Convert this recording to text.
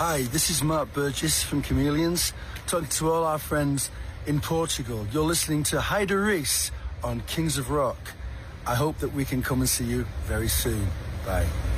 Hi, this is Mark Burgess from Chameleons, talking to all our friends in Portugal. You're listening to Haida Reese on Kings of Rock. I hope that we can come and see you very soon. Bye.